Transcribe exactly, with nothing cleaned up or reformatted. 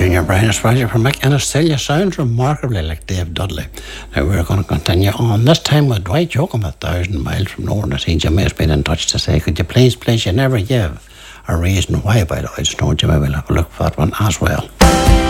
in your brain. It's Roger from Mick, and it still you sound remarkably like Dave Dudley. Now we're going to continue on, this time with Dwight Yoakam, a thousand miles from Northern. I see Jimmy has been in touch to say, could you please, please, you never give a reason why, by the way. I just know Jimmy will have a look for that one as well.